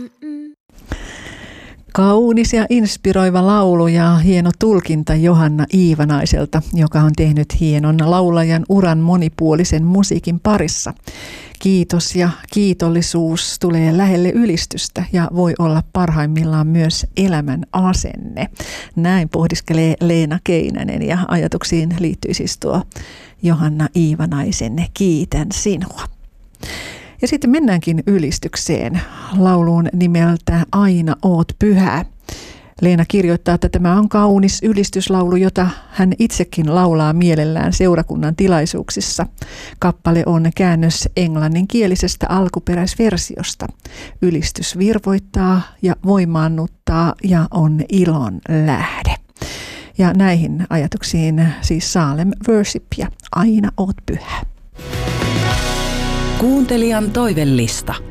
Kaunis ja inspiroiva laulu ja hieno tulkinta Johanna Iivanaiselta, joka on tehnyt hienon laulajan uran monipuolisen musiikin parissa. Kiitos ja kiitollisuus tulee lähelle ylistystä ja voi olla parhaimmillaan myös elämän asenne. Näin pohdiskelee Leena Keinänen ja ajatuksiin liittyy siis tuo Johanna Iivanaisen Kiitän sinua. Ja sitten mennäänkin ylistykseen, lauluun nimeltä Aina oot pyhä. Leena kirjoittaa, että tämä on kaunis ylistyslaulu, jota hän itsekin laulaa mielellään seurakunnan tilaisuuksissa. Kappale on käännös englanninkielisestä alkuperäisversiosta. Ylistys virvoittaa ja voimaannuttaa ja on ilon lähde. Ja näihin ajatuksiin siis Salem Worship ja Aina oot pyhä. Kuuntelijan toivellista.